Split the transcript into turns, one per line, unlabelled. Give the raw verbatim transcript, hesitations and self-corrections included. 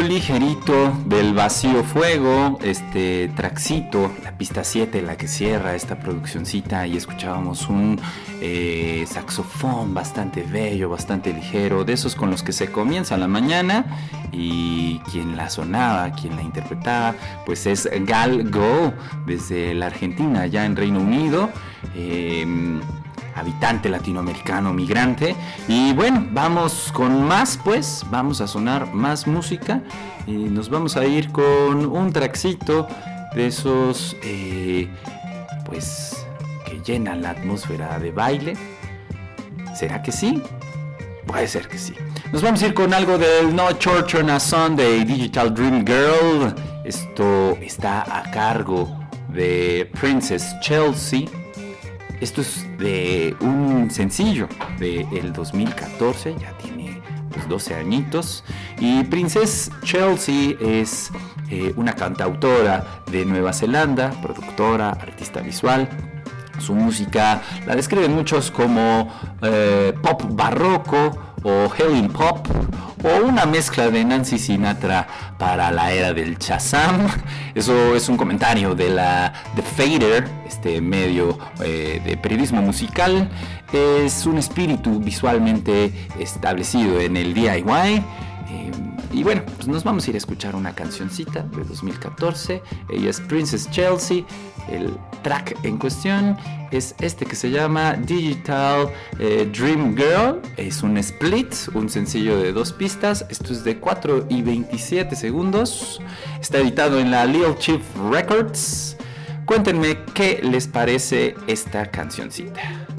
ligerito del Vacío Fuego, este traxito, la pista siete, la que cierra esta produccioncita, y escuchábamos un eh, saxofón bastante bello, bastante ligero, de esos con los que se comienza la mañana, y quien la sonaba, quien la interpretaba, pues es Gal Go, desde la Argentina, allá en Reino Unido, eh, habitante latinoamericano, migrante. Y bueno, vamos con más, pues, vamos a sonar más música y nos vamos a ir con un traxito de esos, eh, pues, que llenan la atmósfera de baile. ¿Será que sí? Puede ser que sí. Nos vamos a ir con algo del No Church on a Sunday, Digital Dream Girl. Esto está a cargo de Princess Chelsea. Esto es de un sencillo del dos mil catorce, ya tiene pues doce añitos. Y Princess Chelsea es eh, una cantautora de Nueva Zelanda, productora, artista visual. Su música la describen muchos como eh, pop barroco o Helen Pop, o una mezcla de Nancy Sinatra para la era del Shazam. Eso es un comentario de la The Fader, este medio eh, de periodismo musical. Es un espíritu visualmente establecido en el D I Y. Eh, y bueno, pues nos vamos a ir a escuchar una cancioncita de dos mil catorce. Ella es Princess Chelsea. El track en cuestión es este que se llama Digital eh, Dream Girl. Es un split, un sencillo de dos pistas. Esto es de cuatro y veintisiete segundos. Está editado en la Lil Chief Records. Cuéntenme qué les parece esta cancioncita.